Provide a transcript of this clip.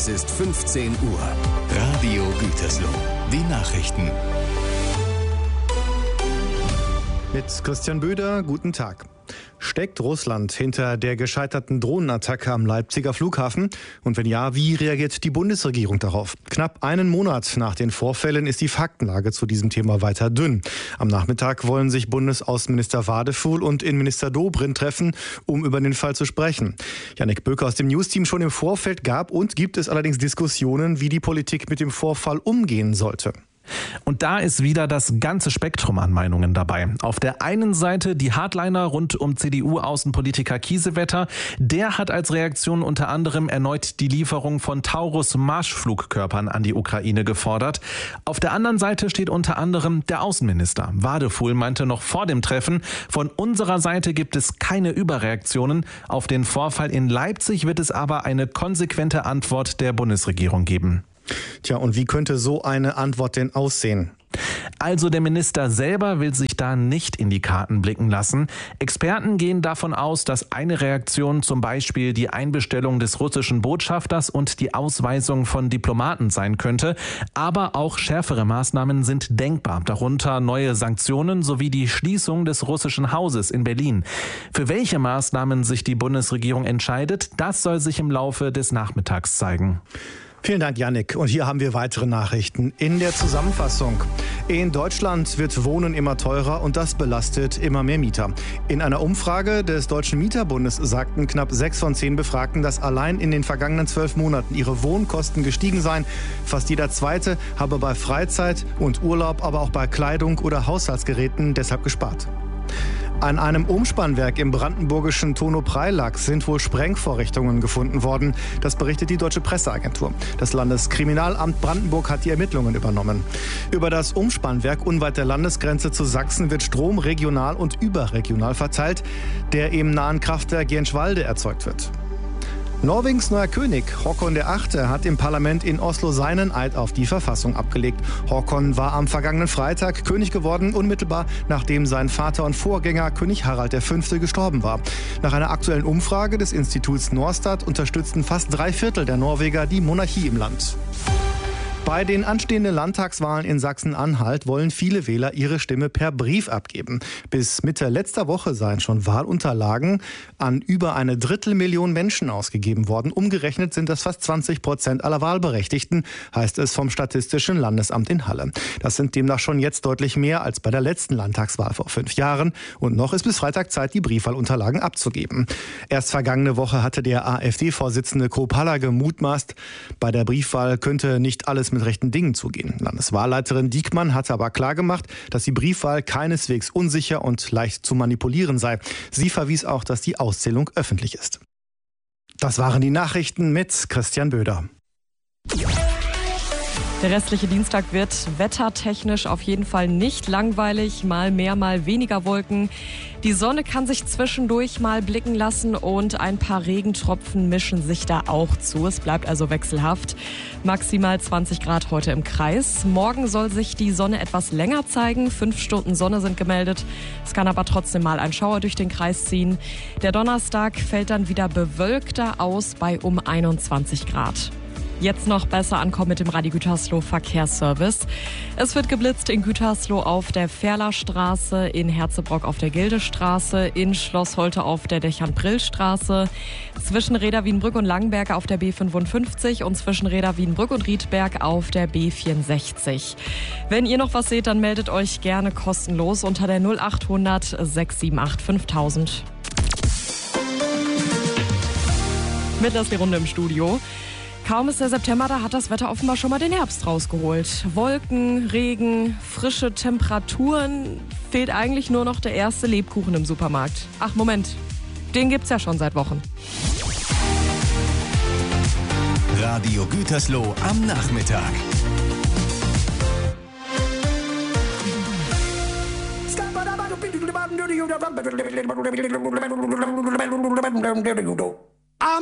Es ist 15 Uhr. Radio Gütersloh. Die Nachrichten. Mit Christian Böder, guten Tag. Steckt Russland hinter der gescheiterten Drohnenattacke am Leipziger Flughafen? Und wenn ja, wie reagiert die Bundesregierung darauf? Knapp einen Monat nach den Vorfällen ist die Faktenlage zu diesem Thema weiter dünn. Am Nachmittag wollen sich Bundesaußenminister Wadefuhl und Innenminister Dobrindt treffen, um über den Fall zu sprechen. Jannik Böker aus dem Newsteam: Schon im Vorfeld gab und gibt es allerdings Diskussionen, wie die Politik mit dem Vorfall umgehen sollte. Und da ist wieder das ganze Spektrum an Meinungen dabei. Auf der einen Seite die Hardliner rund um CDU-Außenpolitiker Kiesewetter. Der hat als Reaktion unter anderem erneut die Lieferung von Taurus-Marschflugkörpern an die Ukraine gefordert. Auf der anderen Seite steht unter anderem der Außenminister. Wadefuhl meinte noch vor dem Treffen: Von unserer Seite gibt es keine Überreaktionen. Auf den Vorfall in Leipzig wird es aber eine konsequente Antwort der Bundesregierung geben. Tja, und wie könnte so eine Antwort denn aussehen? Also der Minister selber will sich da nicht in die Karten blicken lassen. Experten gehen davon aus, dass eine Reaktion zum Beispiel die Einbestellung des russischen Botschafters und die Ausweisung von Diplomaten sein könnte. Aber auch schärfere Maßnahmen sind denkbar, darunter neue Sanktionen sowie die Schließung des russischen Hauses in Berlin. Für welche Maßnahmen sich die Bundesregierung entscheidet, das soll sich im Laufe des Nachmittags zeigen. Vielen Dank, Jannik. Und hier haben wir weitere Nachrichten in der Zusammenfassung. In Deutschland wird Wohnen immer teurer und das belastet immer mehr Mieter. In einer Umfrage des Deutschen Mieterbundes sagten knapp 6 von 10 Befragten, dass allein in den vergangenen 12 Monaten ihre Wohnkosten gestiegen seien. Fast jeder Zweite habe bei Freizeit und Urlaub, aber auch bei Kleidung oder Haushaltsgeräten deshalb gespart. An einem Umspannwerk im brandenburgischen Tono-Preilack sind wohl Sprengvorrichtungen gefunden worden. Das berichtet die Deutsche Presseagentur. Das Landeskriminalamt Brandenburg hat die Ermittlungen übernommen. Über das Umspannwerk unweit der Landesgrenze zu Sachsen wird Strom regional und überregional verteilt, der im nahen Kraftwerk Jenschwalde erzeugt wird. Norwegens neuer König, Håkon VIII., hat im Parlament in Oslo seinen Eid auf die Verfassung abgelegt. Håkon war am vergangenen Freitag König geworden, unmittelbar nachdem sein Vater und Vorgänger König Harald V. gestorben war. Nach einer aktuellen Umfrage des Instituts Norstat unterstützten fast 3/4 der Norweger die Monarchie im Land. Bei den anstehenden Landtagswahlen in Sachsen-Anhalt wollen viele Wähler ihre Stimme per Brief abgeben. Bis Mitte letzter Woche seien schon Wahlunterlagen an über 1/3 Menschen ausgegeben worden. Umgerechnet sind das fast 20% aller Wahlberechtigten, heißt es vom Statistischen Landesamt in Halle. Das sind demnach schon jetzt deutlich mehr als bei der letzten Landtagswahl vor 5 Jahren. Und noch ist bis Freitag Zeit, die Briefwahlunterlagen abzugeben. Erst vergangene Woche hatte der AfD-Vorsitzende Kropala gemutmaßt, bei der Briefwahl könnte nicht alles mit rechten Dingen zugehen. Landeswahlleiterin Diekmann hatte aber klargemacht, dass die Briefwahl keineswegs unsicher und leicht zu manipulieren sei. Sie verwies auch, dass die Auszählung öffentlich ist. Das waren die Nachrichten mit Christian Böder. Der restliche Dienstag wird wettertechnisch auf jeden Fall nicht langweilig. Mal mehr, mal weniger Wolken. Die Sonne kann sich zwischendurch mal blicken lassen und ein paar Regentropfen mischen sich da auch zu. Es bleibt also wechselhaft. Maximal 20 Grad heute im Kreis. Morgen soll sich die Sonne etwas länger zeigen. 5 Stunden Sonne sind gemeldet. Es kann aber trotzdem mal ein Schauer durch den Kreis ziehen. Der Donnerstag fällt dann wieder bewölkter aus bei um 21 Grad. Jetzt noch besser ankommen mit dem Radio Gütersloh Verkehrsservice. Es wird geblitzt in Gütersloh auf der Ferlerstraße, in Herzebrock auf der Gildestraße, in Schloss Holte auf der Dächern-Brill-Straße, zwischen Reda Wienbrück und Langenberg auf der B55 und zwischen Reda Wienbrück und Riedberg auf der B64. Wenn ihr noch was seht, dann meldet euch gerne kostenlos unter der 0800 678 5000. Mit das die Runde im Studio. Kaum ist der September, da hat das Wetter offenbar schon mal den Herbst rausgeholt. Wolken, Regen, frische Temperaturen. Fehlt eigentlich nur noch der erste Lebkuchen im Supermarkt. Ach Moment, den gibt's ja schon seit Wochen. Radio Gütersloh am Nachmittag.